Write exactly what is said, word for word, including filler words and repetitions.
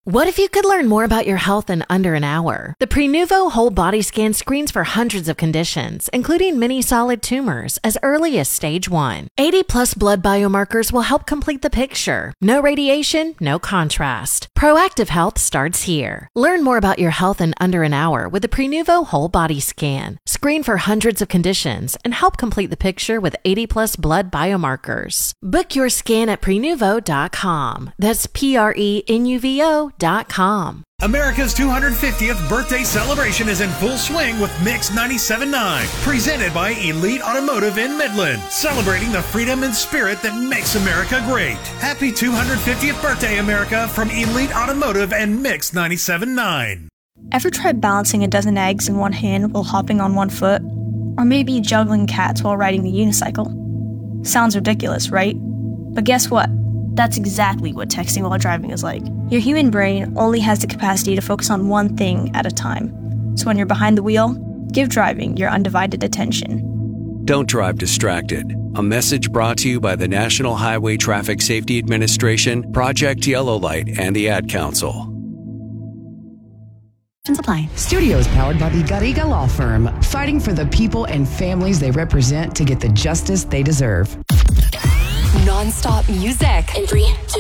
What if you could learn more about your health in under an hour? The Prenuvo Whole Body Scan screens for hundreds of conditions, including many solid tumors, as early as stage one. eighty plus blood biomarkers will help complete the picture. No radiation, no contrast. Proactive health starts here. Learn more about your health in under an hour with the Prenuvo Whole Body Scan. Screen for hundreds of conditions and help complete the picture with eighty plus blood biomarkers. Book your scan at prenuvo dot com. That's P R E N U V O dot com. America's two hundred fiftieth birthday celebration is in full swing with Mix ninety-seven point nine, presented by Elite Automotive in Midland, celebrating the freedom and spirit that makes America great. Happy two hundred fiftieth birthday, America, from Elite Automotive and Mix ninety-seven point nine. Ever tried balancing a dozen eggs in one hand while hopping on one foot? Or maybe juggling cats while riding a unicycle? Sounds ridiculous, right? But guess what? That's exactly what texting while driving is like. Your human brain only has the capacity to focus on one thing at a time. So when you're behind the wheel, give driving your undivided attention. Don't drive distracted. A message brought to you by the National Highway Traffic Safety Administration, Project Yellow Light, and the Ad Council. Apply. Studios powered by the Garriga Law Firm, fighting for the people and families they represent to get the justice they deserve. Non-stop music in three, two,